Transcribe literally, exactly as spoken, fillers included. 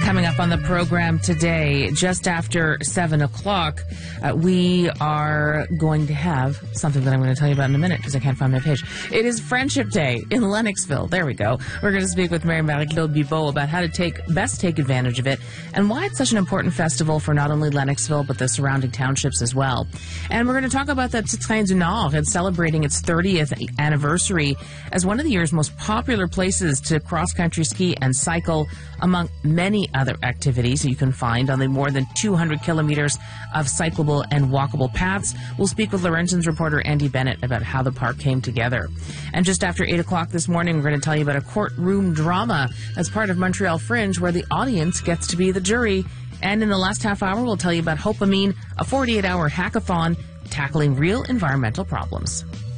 Coming up on the program today, just after seven o'clock, uh, we are going to have something that I'm going to tell you about in a minute because I can't find my page. It is Friendship Day in Lennoxville. There we go. We're going to speak with Mary Marie-Claude Bibeau about how to take best take advantage of it and why it's such an important festival for not only Lennoxville but the surrounding townships as well. And we're going to talk about the Train du Nord. It's celebrating its thirtieth anniversary as one of the year's most popular places to cross-country ski and cycle, among many other activities you can find on the more than two hundred kilometers of cyclable and walkable paths. We'll speak with Laurentians reporter Andy Bennett about how the park came together. And just after eight o'clock this morning, we're going to tell you about a courtroom drama as part of Montreal Fringe where the audience gets to be the jury. And in the last half hour, we'll tell you about Hopamine, a forty-eight hour hackathon tackling real environmental problems.